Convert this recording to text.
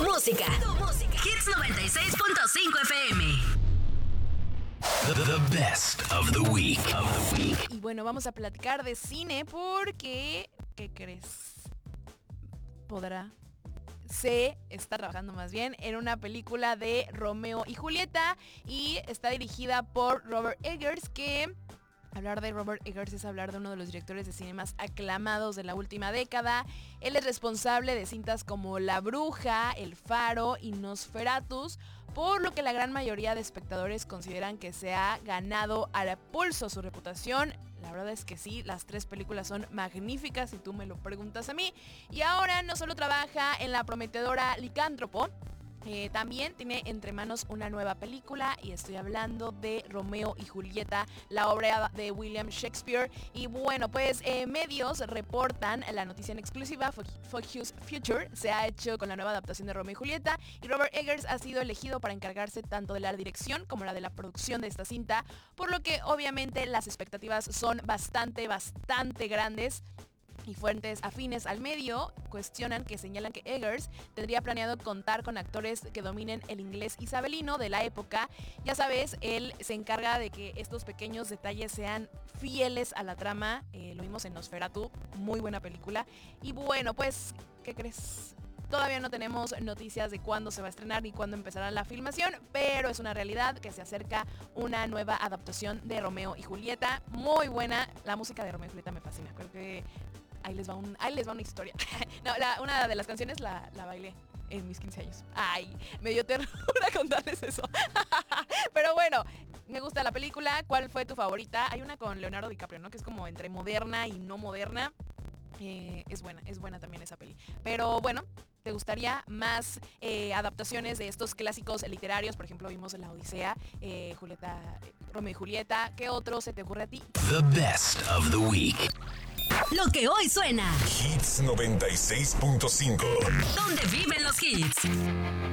música. Hits 96.5 FM. The best of the week. Y bueno, vamos a platicar de cine porque... ¿Qué crees? Se está trabajando más bien en una película de Romeo y Julieta y está dirigida por Robert Eggers, que... Hablar de Robert Eggers es hablar de uno de los directores de cine más aclamados de la última década. Él es responsable de cintas como La Bruja, El Faro y Nosferatus, por lo que la gran mayoría de espectadores consideran que se ha ganado a pulso su reputación. La verdad es que sí, las tres películas son magníficas si tú me lo preguntas a mí. Y ahora no solo trabaja en la prometedora Licántropo, también tiene entre manos una nueva película y estoy hablando de Romeo y Julieta, la obra de William Shakespeare. Y bueno, pues medios reportan la noticia en exclusiva. Fox News Future se ha hecho con la nueva adaptación de Romeo y Julieta y Robert Eggers ha sido elegido para encargarse tanto de la dirección como la de la producción de esta cinta, por lo que obviamente las expectativas son bastante grandes. Y fuentes afines al medio señalan que Eggers tendría planeado contar con actores que dominen el inglés isabelino de la época. Ya sabes, él se encarga de que estos pequeños detalles sean fieles a la trama. Lo vimos en Nosferatu, muy buena película. Y bueno, pues, ¿qué crees? Todavía no tenemos noticias de cuándo se va a estrenar ni cuándo empezará la filmación, pero es una realidad que se acerca una nueva adaptación de Romeo y Julieta. Muy buena, la música de Romeo y Julieta me fascina, creo que ahí les va una historia. No, una de las canciones la bailé en mis 15 años. Ay, me dio terror a contarles eso. Pero bueno, me gusta la película. ¿Cuál fue tu favorita? Hay una con Leonardo DiCaprio, ¿no? Que es como entre moderna y no moderna. Es buena también esa peli. Pero bueno, ¿te gustaría más adaptaciones de estos clásicos literarios? Por ejemplo, vimos La Odisea, Romeo y Julieta. ¿Qué otro se te ocurre a ti? The best of the week. Lo que hoy suena. Hits 96.5. ¿Dónde viven los hits?